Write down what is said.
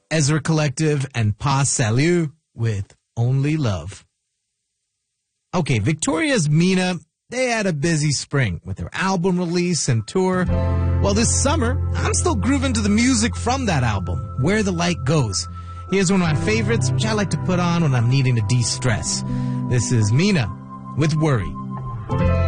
Ezra Collective and Pas Salut with Only Love. Okay, Victoria's Mina, they had a busy spring with their album release and tour. Well, this summer, I'm still grooving to the music from that album, Where the Light Goes. Here's one of my favorites, which I like to put on when I'm needing to de-stress. This is Mina with Worry.